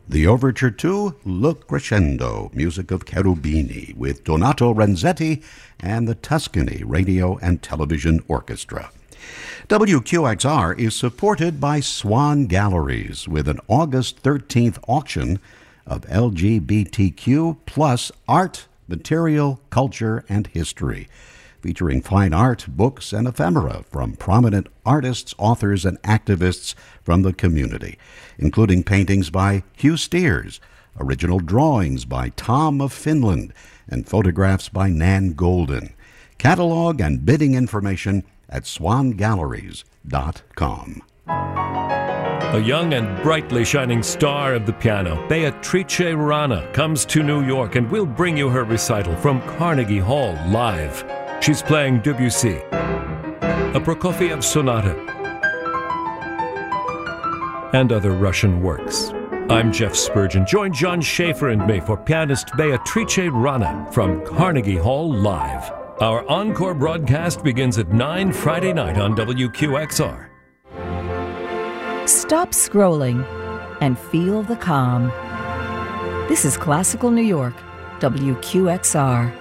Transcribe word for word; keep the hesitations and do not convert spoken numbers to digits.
The overture to Look Crescendo, music of Cherubini, with Donato Renzetti and the Tuscany Radio and Television Orchestra. W Q X R is supported by Swan Galleries with an August thirteenth auction of L G B T Q plus art, material, culture, and history, featuring fine art, books, and ephemera from prominent artists, authors, and activists from the community, including paintings by Hugh Steers, original drawings by Tom of Finland, and photographs by Nan Golden. Catalog and bidding information at swan galleries dot com. A young and brightly shining star of the piano, Beatrice Rana, comes to New York and will bring you her recital from Carnegie Hall live. She's playing Debussy, a Prokofiev sonata, and other Russian works. I'm Jeff Spurgeon. Join John Schaefer and me for pianist Beatrice Rana from Carnegie Hall live. Our encore broadcast begins at nine Friday night on W Q X R. Stop scrolling and feel the calm. This is Classical New York, W Q X R.